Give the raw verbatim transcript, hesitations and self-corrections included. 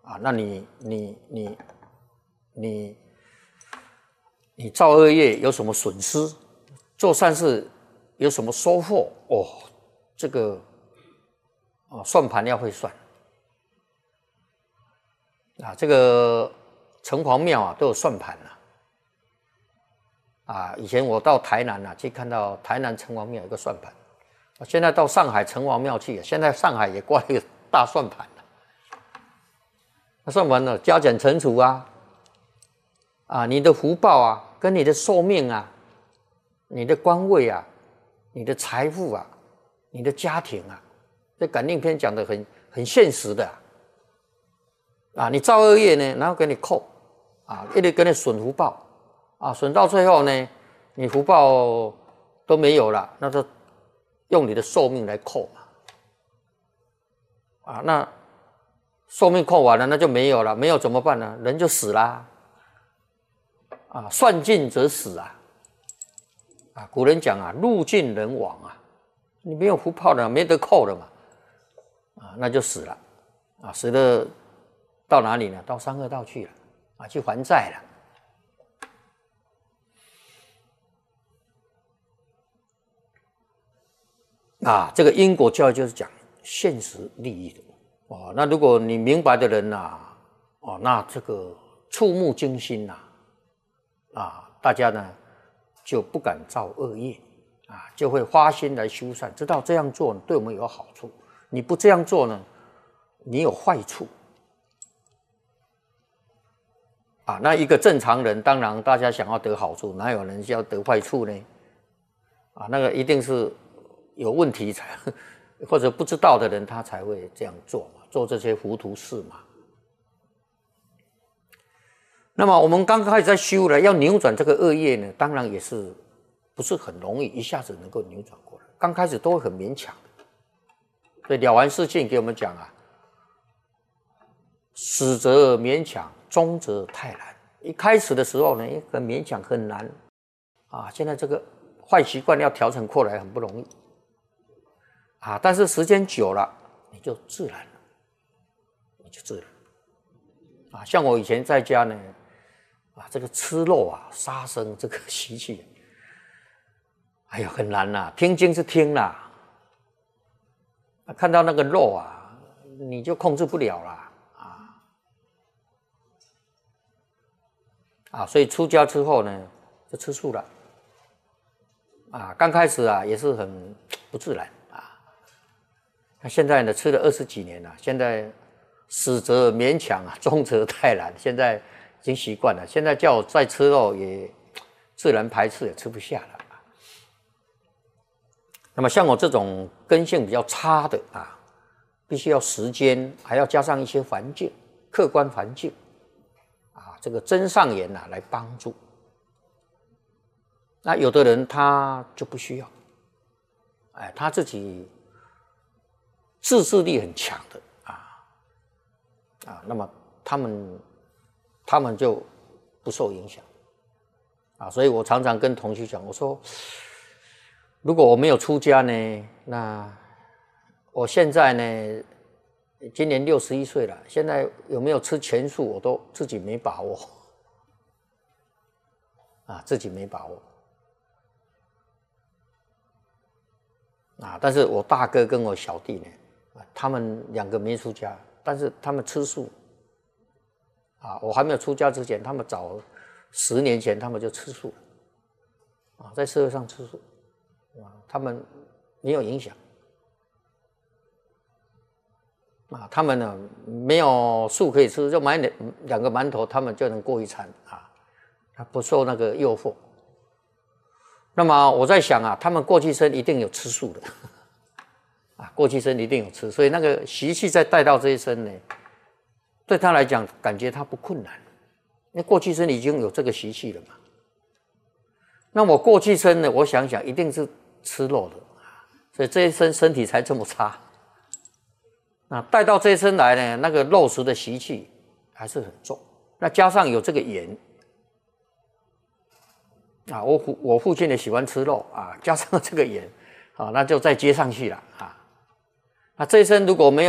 啊，那你你你你你造恶业有什么损失？做善事有什么收获？哦，这个哦算盘要会算啊，这个城隍庙啊都有算盘啊。啊，以前我到台南啊，去看到台南城隍庙有个算盘，现在到上海城隍庙去，现在上海也挂一个大算盘了。那算盘呢，加减乘除啊，啊，你的福报啊，跟你的寿命啊，你的官位啊，你的财富啊，你的家庭啊，这感应篇讲的很很现实的啊。啊，你造恶业呢，然后给你扣，啊，一直给你损福报。啊，损到最后呢，你福报都没有了，那就用你的寿命来扣嘛。啊，那寿命扣完了，那就没有了，没有怎么办呢？人就死啦。啊，算尽则死啊。啊，古人讲啊，路尽人亡啊，你没有福报了，没得扣了嘛。啊，那就死了。啊，死了到哪里呢？到三恶道去了。啊，去还债了。啊，这个因果教育就是讲现实利益的哦。那如果你明白的人呐、啊，哦，那这个触目惊心呐、啊，啊，大家呢就不敢造恶业啊，就会发心来修善，知道这样做对我们有好处。你不这样做呢，你有坏处啊。那一个正常人，当然大家想要得好处，哪有人要得坏处呢？啊，那个一定是有问题才，或者不知道的人，他才会这样做嘛，做这些糊涂事嘛。那么我们刚开始在修了，要扭转这个恶业呢，当然也是不是很容易，一下子能够扭转过来。刚开始都会很勉强。所以了完事境给我们讲啊，始则勉强，终则泰然。一开始的时候呢，很勉强，很难啊。现在这个坏习惯要调整过来很不容易。啊，但是时间久了，你就自然了，你就自然了。啊，像我以前在家呢，啊，这个吃肉啊、杀生这个习气，哎呀，很难呐、啊。听经是听啦，啊，看到那个肉啊，你就控制不了啦，啊，啊，所以出家之后呢，就吃素了。啊，刚开始啊，也是很不自然。那现在呢，吃了二十几年了，现在始则勉强啊，终则泰然。现在已经习惯了，现在叫我再吃肉也自然排斥，也吃不下了。那么像我这种根性比较差的啊，必须要时间，还要加上一些环境，客观环境啊，这个真上缘啊来帮助。那有的人他就不需要，哎，他自己自制力很强的啊啊，那么他们他们就不受影响啊，所以我常常跟同学讲，我说，如果我没有出家呢，那我现在呢，今年六十一岁了，现在有没有吃全素，我都自己没把握啊，自己没把握啊，但是我大哥跟我小弟呢，他们两个没出家，但是他们吃素啊。我还没有出家之前，他们早十年前他们就吃素了啊，在社会上吃素啊，他们没有影响啊。他们呢没有素可以吃，就买两两个馒头，他们就能过一餐啊，他不受那个诱惑。那么我在想啊，他们过去生一定有吃素的。啊，过去生一定有吃，所以那个习气再带到这一生呢，对他来讲，感觉他不困难，因为过去生已经有这个习气了嘛。那我过去生呢，我想想一定是吃肉的，所以这一生身体才这么差。啊，带到这一生来呢，那个肉食的习气还是很重，那加上有这个缘。啊，我父我父亲也喜欢吃肉啊，加上这个缘，啊，那就再接上去了啊。那这一生如果没有